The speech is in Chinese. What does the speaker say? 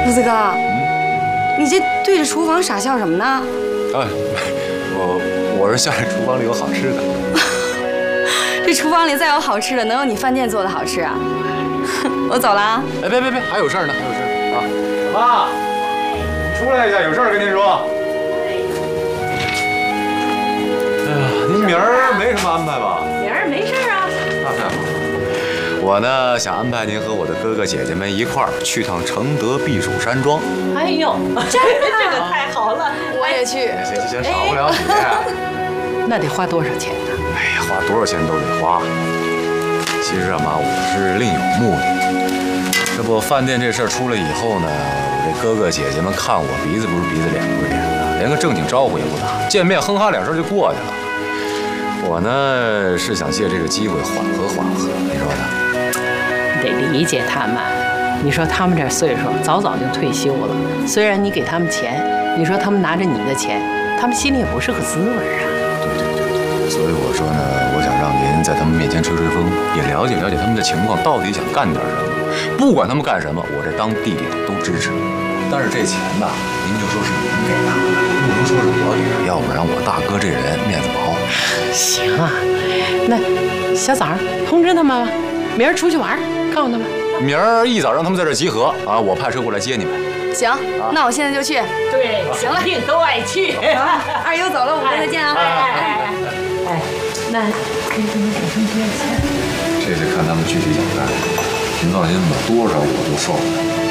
柱子哥，你这对着厨房傻笑什么呢？ 啊，我是想着厨房里有好吃的。 这厨房里再有好吃的，能有你饭店做的好吃啊？我走了啊！ 哎，别，还有事儿呢，还有事儿啊！ 妈，你出来一下，有事儿跟您说。哎呀，您明儿没什么安排吧？ 明儿没事啊。 那太好了。 我呢想安排您和我的哥哥姐姐们一块儿去趟承德避暑山庄。 哎呦，这个太好了， 我也去。 行，少不了你。 那得花多少钱呢？ 哎呀，花多少钱都得花。其实啊妈，我是另有目的。这不，饭店这事儿出来以后呢，我这哥哥姐姐们看我鼻子不是鼻子，脸不是脸的，连个正经招呼也不打，见面哼哈两声就过去了。我呢是想借这个机会缓和缓和，你说呢？ 得理解他们。你说他们这岁数早就退休了，虽然你给他们钱，你说他们拿着你的钱，他们心里也不是个滋味啊。 对，所以我说呢，我想让您在他们面前吹吹风，也了解了解他们的情况，到底想干点什么。不管他们干什么，我这当弟弟的都支持。但是这钱吧，您就说是您给他的，不能说是我给的，要不然我大哥这人面子薄。 行啊，那小枣通知他们吧，明儿出去玩，告诉他们。 明儿一早让他们在这儿集合啊，我派车过来接你们。 行，那我现在就去。 对，行了，一定都爱去。 二姨我走了，我们再见啊。 哎，那给你们给他们多少钱？ 这得看他们具体怎么干。您放心吧，多少我都受了。